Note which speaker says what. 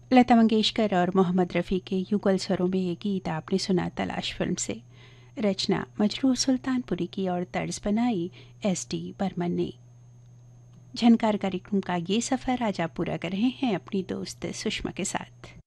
Speaker 1: लता मंगेशकर और मोहम्मद रफ़ी के युगल स्वरों में ये गीत आपने सुना तलाश फिल्म से। रचना मजरूह सुल्तानपुरी की और तर्ज बनाई SD बर्मन ने। झनकार कार्यक्रम का ये सफ़र आज आप पूरा कर रहे हैं अपनी दोस्त सुषमा के साथ।